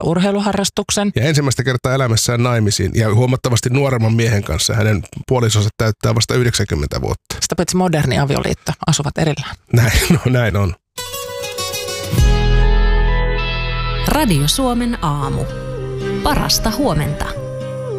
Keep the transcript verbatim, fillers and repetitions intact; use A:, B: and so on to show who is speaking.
A: urheiluharrastuksen.
B: Ja ensimmäistä kertaa elämässään naimisiin ja huomattavasti nuoremman miehen kanssa. Hänen puolisonsa täyttää vasta yhdeksänkymmentä vuotta.
A: Sitä paitsi moderni avioliitto, asuvat erillään.
B: Näin, no, näin on.
C: Radio Suomen aamu. Parasta huomenta.